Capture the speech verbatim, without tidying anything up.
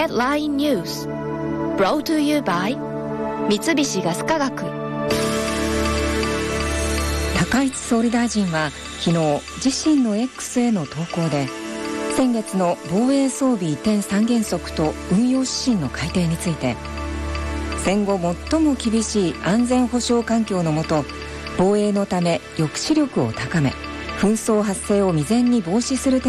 Headline News Brought to you by 三菱ガス化学。 高市総理大臣は昨日自身の X への投稿で、先月の防衛装備移転三原則と運用指針の改定について、戦後最も厳しい安全保障環境の下、防衛のため抑止力を高め、紛争発生を未然に防止する点